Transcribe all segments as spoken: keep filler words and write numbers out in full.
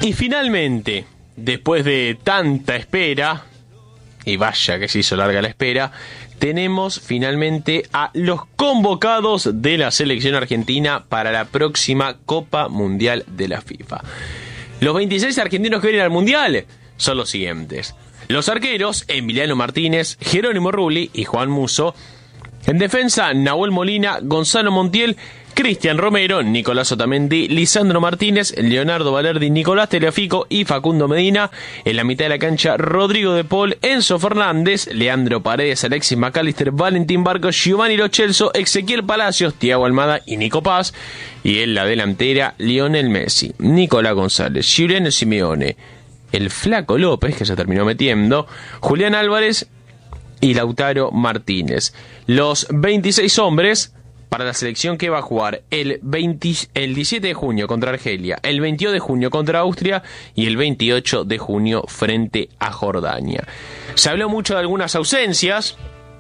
Y finalmente, después de tanta espera, y vaya que se hizo larga la espera, tenemos finalmente a los convocados de la selección argentina para la próxima Copa Mundial de la FIFA. Los veintiséis argentinos que vienen al Mundial son los siguientes: los arqueros, Emiliano Martínez, Jerónimo Rulli y Juan Musso. En defensa, Nahuel Molina, Gonzalo Montiel, Cristian Romero, Nicolás Otamendi, Lisandro Martínez, Leonardo Valerdi, Nicolás Telefico y Facundo Medina. En la mitad de la cancha, Rodrigo de Paul, Enzo Fernández, Leandro Paredes, Alexis McAllister, Valentín Barcos, Giovanni Lo Celso, Ezequiel Palacios, Thiago Almada y Nico Paz. Y en la delantera, Lionel Messi, Nicolás González, Giuliano Simeone, el Flaco López, que se terminó metiendo, Julián Álvarez y Lautaro Martínez. Los veintiséis hombres para la selección que va a jugar el, veinte, el diecisiete de junio contra Argelia, el veintidós de junio contra Austria y el veintiocho de junio frente a Jordania. Se habló mucho de algunas ausencias,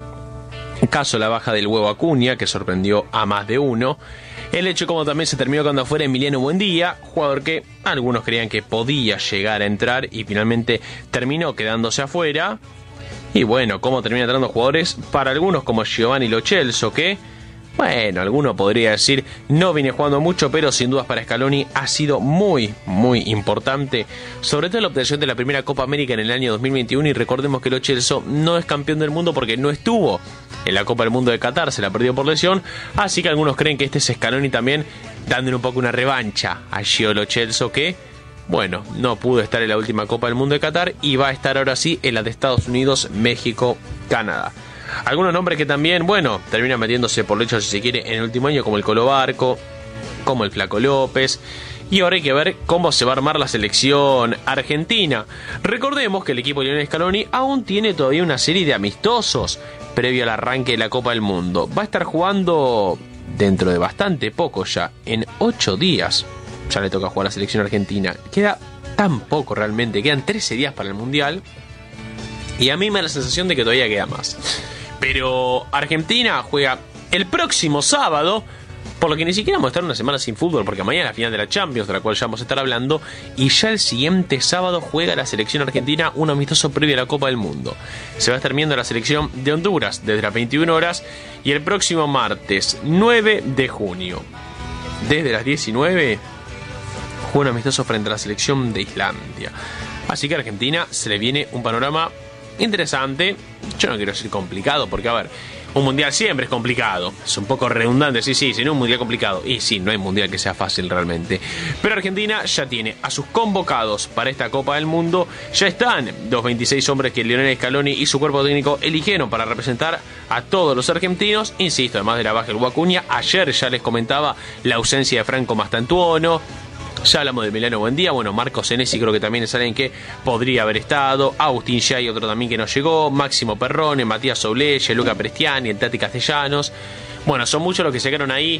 caso la baja del Huevo Acuña, que sorprendió a más de uno. El hecho como también se terminó quedando afuera Emiliano Buendía, jugador que algunos creían que podía llegar a entrar y finalmente terminó quedándose afuera. Y bueno, cómo termina entrando jugadores para algunos como Giovanni Lo Celso, que, bueno, alguno podría decir no viene jugando mucho, pero sin dudas para Scaloni ha sido muy, muy importante, sobre todo la obtención de la primera Copa América en el año dos mil veintiuno. Y recordemos que Lo Celso no es campeón del mundo porque no estuvo en la Copa del Mundo de Qatar, se la perdió por lesión, así que algunos creen que este es Scaloni también dándole un poco una revancha a Gio Lo Celso, que, bueno, no pudo estar en la última Copa del Mundo de Qatar y va a estar ahora sí en la de Estados Unidos, México, Canadá. Algunos nombres que también, bueno, terminan metiéndose por lecho si se quiere en el último año, como el Colo Barco, como el Flaco López. Y ahora hay que ver cómo se va a armar la selección argentina. Recordemos que el equipo de Lionel Scaloni aún tiene todavía una serie de amistosos previo al arranque de la Copa del Mundo. Va a estar jugando dentro de bastante poco ya, en ocho días. Ya le toca jugar a la selección argentina. Queda tan poco realmente, quedan trece días para el Mundial. Y a mí me da la sensación de que todavía queda más. Pero Argentina juega el próximo sábado, por lo que ni siquiera vamos a estar una semana sin fútbol, porque mañana es la final de la Champions, de la cual ya vamos a estar hablando, y ya el siguiente sábado juega la selección argentina un amistoso previo a la Copa del Mundo. Se va a estar viendo la selección de Honduras desde las veintiuna horas, y el próximo martes nueve de junio, desde las diecinueve, juega un amistoso frente a la selección de Islandia. Así que a Argentina se le viene un panorama interesante. Yo no quiero decir complicado, porque a ver, un mundial siempre es complicado, es un poco redundante, sí, sí, si no un mundial complicado, y sí, no hay mundial que sea fácil realmente, pero Argentina ya tiene a sus convocados para esta Copa del Mundo. Ya están los veintiséis hombres que Lionel Scaloni y su cuerpo técnico eligieron para representar a todos los argentinos, insisto, además de la baja del Huevo Acuña. Ayer ya les comentaba la ausencia de Franco Mastantuono. Ya hablamos de Emiliano Buendía, bueno, Marcos Senesi creo que también es alguien que podría haber estado, Agustín Yay, otro también que no llegó, Máximo Perrone, Matías Obleye, Luca Prestiani, el Tati Castellanos. Bueno, son muchos los que se quedaron ahí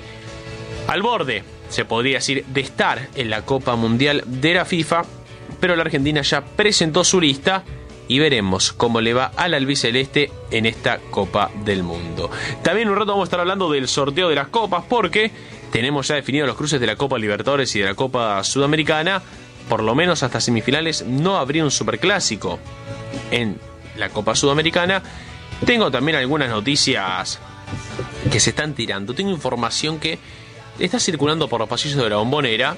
al borde, se podría decir, de estar en la Copa Mundial de la FIFA, pero la Argentina ya presentó su lista y veremos cómo le va al albiceleste en esta Copa del Mundo. También un rato vamos a estar hablando del sorteo de las copas, porque tenemos ya definidos los cruces de la Copa Libertadores y de la Copa Sudamericana. Por lo menos hasta semifinales no habría un superclásico en la Copa Sudamericana. Tengo también algunas noticias que se están tirando. Tengo información que está circulando por los pasillos de la Bombonera,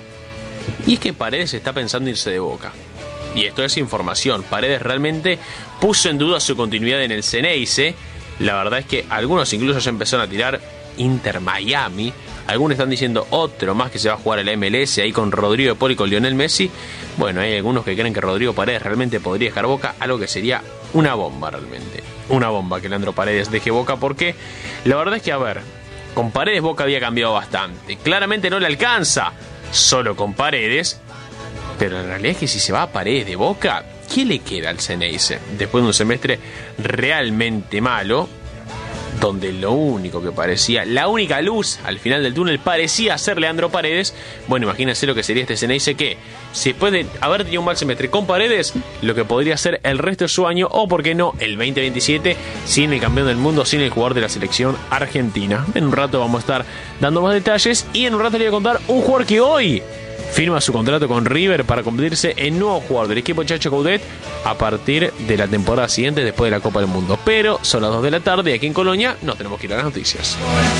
y es que Paredes está pensando irse de Boca. Y esto es información. Paredes realmente puso en duda su continuidad en el Ceneice. La verdad es que algunos incluso ya empezaron a tirar Inter Miami. Algunos están diciendo otro más que se va a jugar a la M L S ahí con Rodrigo de Paul y con Lionel Messi. Bueno, hay algunos que creen que Rodrigo Paredes realmente podría dejar Boca, algo que sería una bomba realmente. Una bomba que Leandro Paredes deje Boca, porque la verdad es que, a ver, con Paredes Boca había cambiado bastante. Claramente no le alcanza solo con Paredes, pero la realidad es que si se va a Paredes de Boca, ¿qué le queda al Ceneice? Después de un semestre realmente malo, donde lo único que parecía, la única luz al final del túnel parecía ser Leandro Paredes. Bueno, imagínense lo que sería este Ceneice, que se puede haber tenido un mal semestre con Paredes, lo que podría ser el resto de su año, o por qué no el veinte veintisiete, sin el campeón del mundo, sin el jugador de la selección argentina. En un rato vamos a estar dando más detalles, y en un rato le voy a contar un jugador que hoy firma su contrato con River para convertirse en nuevo jugador del equipo Chacho Coudet a partir de la temporada siguiente, después de la Copa del Mundo. Pero son las dos de la tarde y aquí en Colonia nos tenemos que ir a las noticias.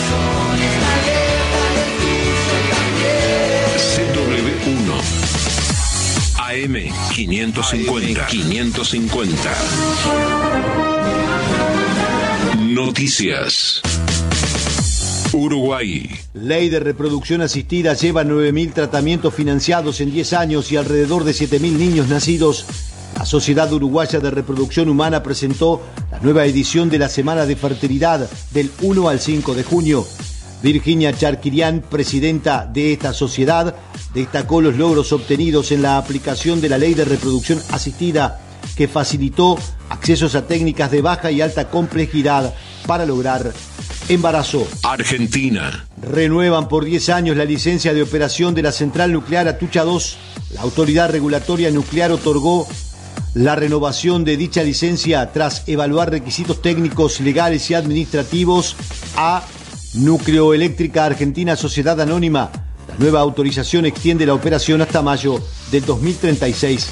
C W uno A M quinientos cincuenta. quinientos cincuenta. Noticias. Uruguay. Ley de reproducción asistida lleva nueve mil tratamientos financiados en diez años y alrededor de siete mil niños nacidos. La Sociedad Uruguaya de Reproducción Humana presentó la nueva edición de la Semana de Fertilidad del uno al cinco de junio. Virginia Charquirian, presidenta de esta sociedad, destacó los logros obtenidos en la aplicación de la Ley de Reproducción Asistida, que facilitó accesos a técnicas de baja y alta complejidad para lograr embarazo. Argentina. Renuevan por diez años la licencia de operación de la central nuclear Atucha dos. La Autoridad Regulatoria Nuclear otorgó la renovación de dicha licencia tras evaluar requisitos técnicos, legales y administrativos a Nucleoeléctrica Argentina Sociedad Anónima. La nueva autorización extiende la operación hasta mayo del dos mil treinta y seis.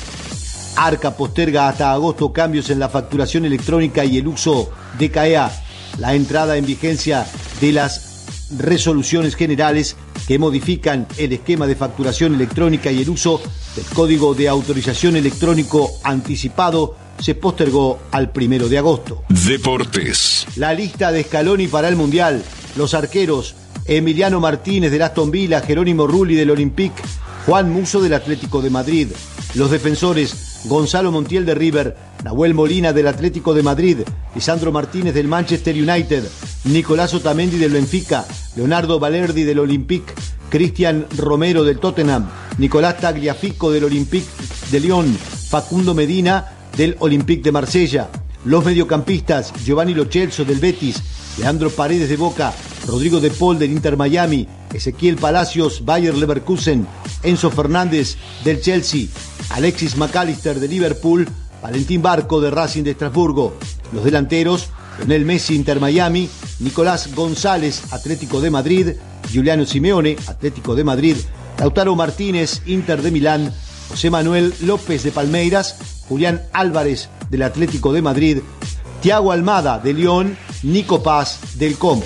Arca posterga hasta agosto cambios en la facturación electrónica y el uso de C A E A. La entrada en vigencia de las resoluciones generales que modifican el esquema de facturación electrónica y el uso del código de autorización electrónico anticipado se postergó al primero de agosto. Deportes. La lista de Scaloni para el Mundial. Los arqueros: Emiliano Martínez del Aston Villa, Jerónimo Rulli del Olympique, Juan Musso del Atlético de Madrid. Los defensores: Gonzalo Montiel de River, Nahuel Molina del Atlético de Madrid, Lisandro Martínez del Manchester United, Nicolás Otamendi del Benfica, Leonardo Balerdi del Olympique, Cristian Romero del Tottenham, Nicolás Tagliafico del Olympique de Lyon, Facundo Medina del Olympique de Marsella. Los mediocampistas: Giovanni Lo Celso del Betis, Leandro Paredes de Boca, Rodrigo de Paul del Inter Miami, Ezequiel Palacios, Bayer Leverkusen, Enzo Fernández del Chelsea, Alexis McAllister de Liverpool, Valentín Barco de Racing de Estrasburgo. Los delanteros: Lionel Messi, Inter Miami, Nicolás González, Atlético de Madrid, Giuliano Simeone, Atlético de Madrid, Lautaro Martínez, Inter de Milán, José Manuel López de Palmeiras, Julián Álvarez del Atlético de Madrid, Thiago Almada de Lyon, Nico Paz del Como.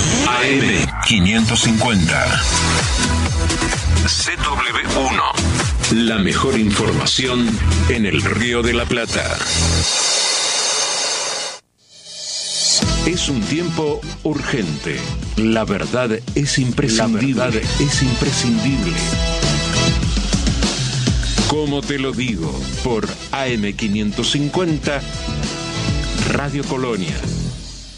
A M quinientos cincuenta. C W uno. La mejor información en el Río de la Plata. Es un tiempo urgente. La verdad es imprescindible. La verdad es imprescindible. Como te lo digo, por A M quinientos cincuenta, Radio Colonia.